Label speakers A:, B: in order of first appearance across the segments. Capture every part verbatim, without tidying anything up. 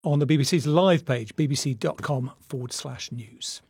A: on the B B C's live page, bbc.com forward slash news.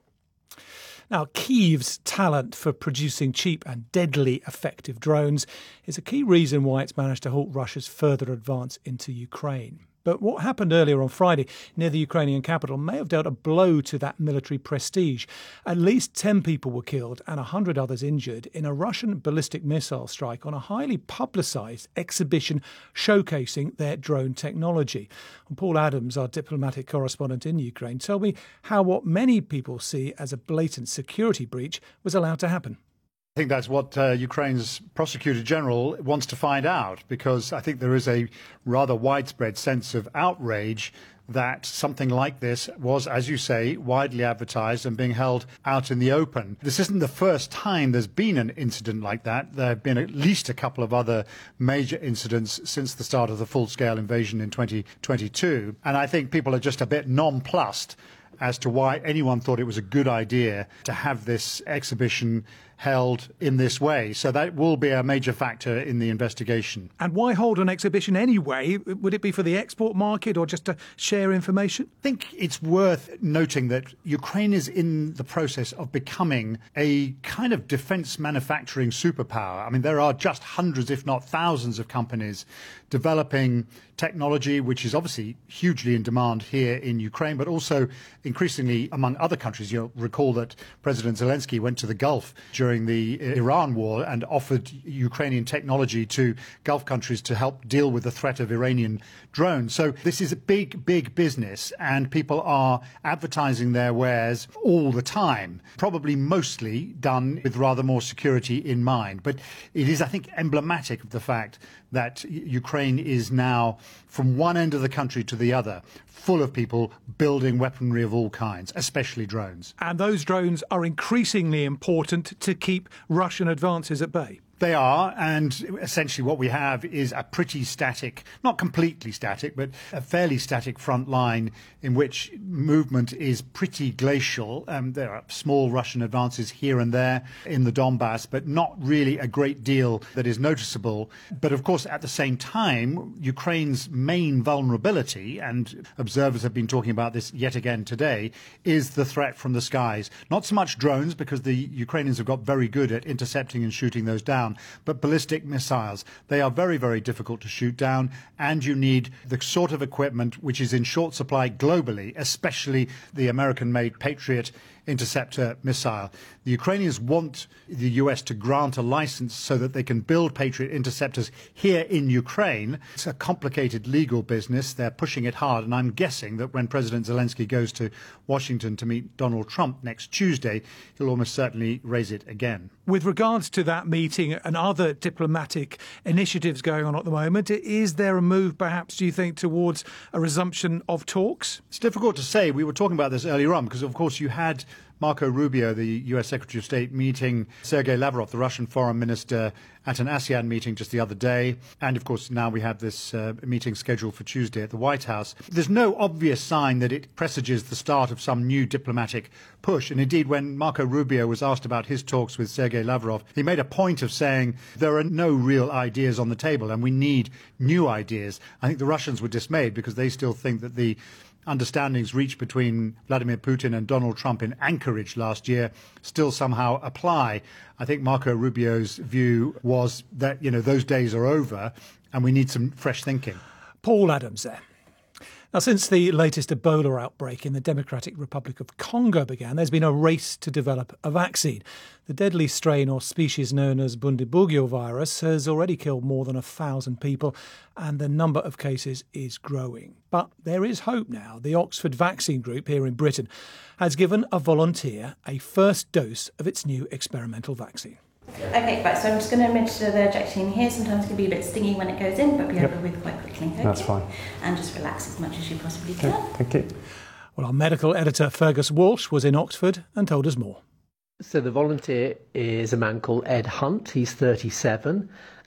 A: Now, Kyiv's talent for producing cheap and deadly effective drones is a key reason why it's managed to halt Russia's further advance into Ukraine. But what happened earlier on Friday near the Ukrainian capital may have dealt a blow to that military prestige. At least ten people were killed and one hundred others injured in a Russian ballistic missile strike on a highly publicised exhibition showcasing their drone technology. And Paul Adams, our diplomatic correspondent in Ukraine, told me how what many people see as a blatant security breach was allowed to happen.
B: I think that's what uh, Ukraine's Prosecutor General wants to find out, because I think there is a rather widespread sense of outrage that something like this was, as you say, widely advertised and being held out in the open. This isn't the first time there's been an incident like that. There have been at least a couple of other major incidents since the start of the full-scale invasion in twenty twenty-two. And I think people are just a bit nonplussed as to why anyone thought it was a good idea to have this exhibition held in this way. So that will be a major factor in the investigation.
A: And why hold an exhibition anyway? Would it be for the export market or just to share information?
B: I think it's worth noting that Ukraine is in the process of becoming a kind of defence manufacturing superpower. I mean, there are just hundreds, if not thousands, of companies developing technology, which is obviously hugely in demand here in Ukraine, but also increasingly among other countries. You'll recall that President Zelensky went to the Gulf during the Iran war and offered Ukrainian technology to Gulf countries to help deal with the threat of Iranian drones. So this is a big, big business, and people are advertising their wares all the time, probably mostly done with rather more security in mind. But it is, I think, emblematic of the fact that Ukraine is now, from one end of the country to the other, full of people building weaponry of all kinds, especially drones.
A: And those drones are increasingly important to keep Russian advances at bay.
B: They are, and essentially what we have is a pretty static, not completely static, but a fairly static front line in which movement is pretty glacial. Um, there are small Russian advances here and there in the Donbass, but not really a great deal that is noticeable. But of course, at the same time, Ukraine's main vulnerability, and observers have been talking about this yet again today, is the threat from the skies. Not so much drones, because the Ukrainians have got very good at intercepting and shooting those down, but ballistic missiles. They are very, very difficult to shoot down, and you need the sort of equipment which is in short supply globally, especially the American-made Patriot interceptor missile. The Ukrainians want the U S to grant a license so that they can build Patriot interceptors here in Ukraine. It's a complicated legal business. They're pushing it hard, and I'm guessing that when President Zelensky goes to Washington to meet Donald Trump next Tuesday, he'll almost certainly raise it again.
A: With regards to that meeting and other diplomatic initiatives going on at the moment, is there a move, perhaps, do you think, towards a resumption of talks?
B: It's difficult to say. We were talking about this earlier on because, of course, you had Marco Rubio, the U S Secretary of State, meeting Sergei Lavrov, the Russian foreign minister, at an ASEAN meeting just the other day. And, of course, now we have this uh, meeting scheduled for Tuesday at the White House. There's no obvious sign that it presages the start of some new diplomatic push. And indeed, when Marco Rubio was asked about his talks with Sergei Lavrov, he made a point of saying there are no real ideas on the table and we need new ideas. I think the Russians were dismayed because they still think that the understandings reached between Vladimir Putin and Donald Trump in Anchorage last year still somehow apply. I think Marco Rubio's view was that, you know, those days are over and we need some fresh thinking.
A: Paul Adams there. Now, since the latest Ebola outbreak in the Democratic Republic of Congo began, there's been a race to develop a vaccine. The deadly strain or species known as Bundibugyo virus has already killed more than a thousand people, and the number of cases is growing. But there is hope now. The Oxford Vaccine Group here in Britain has given a volunteer a first dose of its new experimental vaccine.
C: Okay, right, so I'm just going to administer the injection here. Sometimes it can be a bit stingy when it goes in, but be over yep. with quite quickly. Okay?
D: That's fine.
C: And just relax as much as you possibly can.
D: Okay, thank you.
A: Well, our medical editor Fergus Walsh was in Oxford and told us more.
E: So the volunteer is a man called Ed Hunt. He's thirty-seven,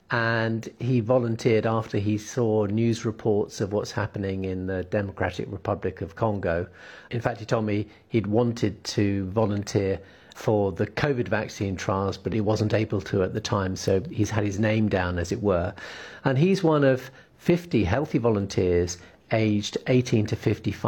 E: and he volunteered after he saw news reports of what's happening in the Democratic Republic of Congo. In fact, he told me he'd wanted to volunteer for the COVID vaccine trials, but he wasn't able to at the time, so he's had his name down, as it were. And he's one of fifty healthy volunteers aged eighteen to fifty-five.